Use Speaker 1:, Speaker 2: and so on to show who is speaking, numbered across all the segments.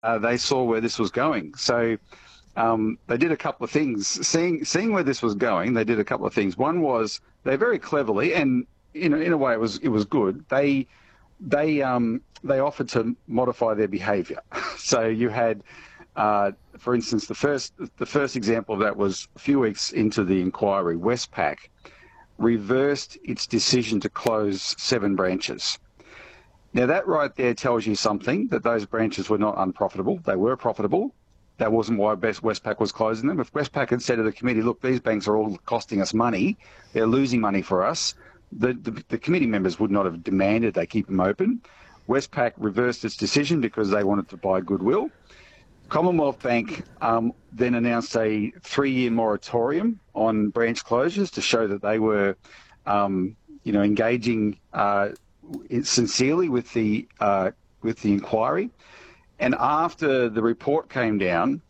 Speaker 1: they saw where this was going. So they did a couple of things. Seeing where this was going, they did a couple of things. One was they very cleverly, and in a way it was good. They offered to modify their behaviour. So you had, for instance, the first example of that was a few weeks into the inquiry. Westpac reversed its decision to close 7 branches. Now that right there tells you something, that those branches were not unprofitable. They were profitable. That wasn't why Westpac was closing them. If Westpac had said to the committee, look, these banks are all costing us money, they're losing money for us, the committee members would not have demanded they keep them open. Westpac reversed its decision because they wanted to buy goodwill. Commonwealth Bank then announced a 3-year moratorium on branch closures to show that they were, engaging sincerely with the inquiry. And after the report came down,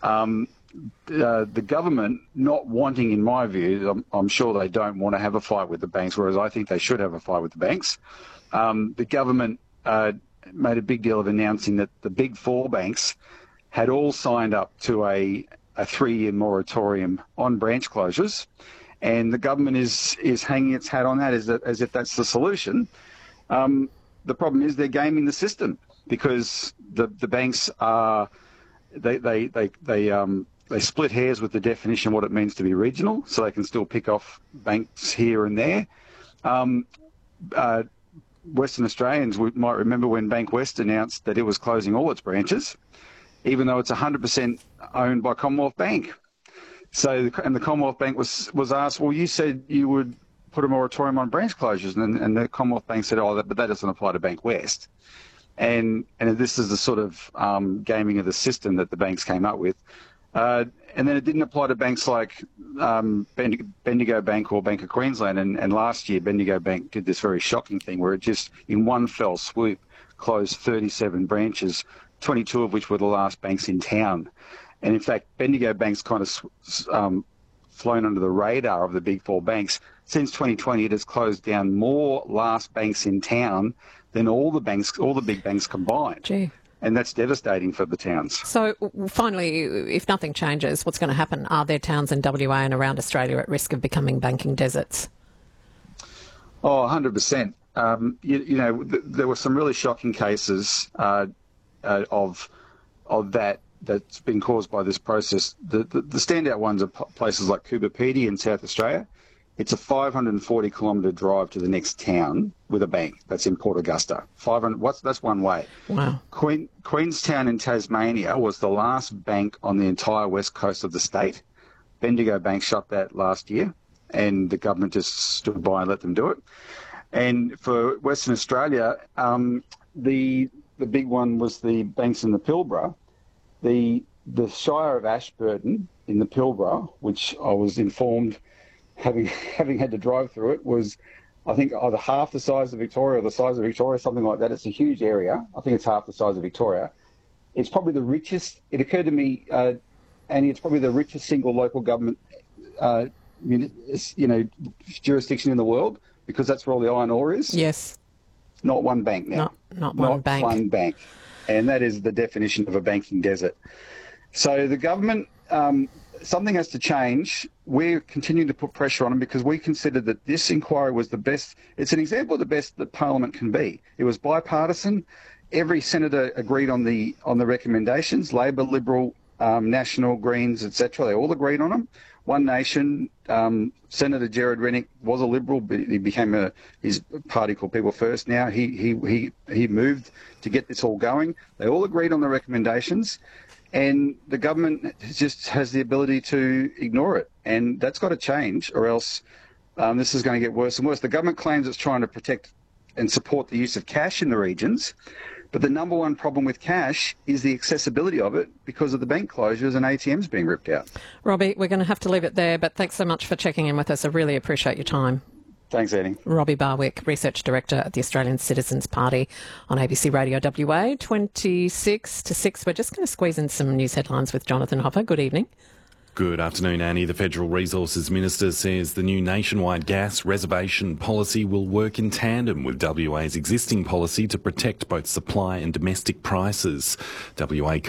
Speaker 1: the government, not wanting, in my view, I'm sure they don't want to have a fight with the banks, whereas I think they should have a fight with the banks. The government made a big deal of announcing that the big 4 banks had all signed up to a 3-year moratorium on branch closures, and the government is hanging its hat on that as if that's the solution. The problem is they're gaming the system, because the banks are they split hairs with the definition of what it means to be regional, so they can still pick off banks here and there. Western Australians might remember when Bankwest announced that it was closing all its branches, even though it's 100% owned by Commonwealth Bank. So, and the Commonwealth Bank was asked, well, you said you would put a moratorium on branch closures, and the Commonwealth Bank said, but that doesn't apply to Bankwest. And this is the sort of gaming of the system that the banks came up with. And then it didn't apply to banks like Bendigo Bank or Bank of Queensland. And last year, Bendigo Bank did this very shocking thing where it just, in one fell swoop, closed 37 branches, 22 of which were the last banks in town. And in fact, Bendigo Bank's kind of flown under the radar of the big 4 banks. Since 2020, it has closed down more last banks in town than all the big banks combined.
Speaker 2: Gee.
Speaker 1: And that's devastating for the towns.
Speaker 2: So finally, if nothing changes, what's going to happen? Are there towns in WA and around Australia at risk of becoming banking deserts?
Speaker 1: Oh, 100%. There were some really shocking cases of that's been caused by this process. The standout ones are places like Coober Pedy in South Australia. It's a 540-kilometre drive to the next town with a bank. That's in Port Augusta. That's one way.
Speaker 2: Wow.
Speaker 1: Queenstown in Tasmania was the last bank on the entire west coast of the state. Bendigo Bank shut that last year, and the government just stood by and let them do it. And for Western Australia, the big one was the banks in the Pilbara. The Shire of Ashburton in the Pilbara, which I was informed, having had to drive through it, was, I think, either half the size of Victoria or the size of Victoria, something like that. It's a huge area. I think it's half the size of Victoria. It's probably the richest. It occurred to me, Annie, it's probably the richest single local government, jurisdiction in the world, because that's where all the iron ore is.
Speaker 2: Yes.
Speaker 1: Not one bank now.
Speaker 2: Not one bank.
Speaker 1: One bank. And that is the definition of a banking desert. So the government, something has to change. We're continuing to put pressure on them because we consider that this inquiry was the best. It's an example of the best that Parliament can be. It was bipartisan. Every senator agreed on the recommendations. Labor, Liberal, National, Greens, etc. They all agreed on them. One Nation, Senator Gerard Rennick was a Liberal, but he became his party called People First. Now he moved to get this all going. They all agreed on the recommendations, and the government just has the ability to ignore it, and that's got to change, or else this is going to get worse and worse. The government claims it's trying to protect and support the use of cash in the regions, but the number one problem with cash is the accessibility of it because of the bank closures and ATMs being ripped out.
Speaker 2: Robbie, we're going to have to leave it there, but thanks so much for checking in with us. I really appreciate your time.
Speaker 1: Thanks, Annie.
Speaker 2: Robbie Barwick, Research Director at the Australian Citizens Party on ABC Radio WA, 26 to 6. We're just going to squeeze in some news headlines with Jonathan Hopper. Good evening.
Speaker 3: Good afternoon, Annie. The Federal Resources Minister says the new nationwide gas reservation policy will work in tandem with WA's existing policy to protect both supply and domestic prices. WA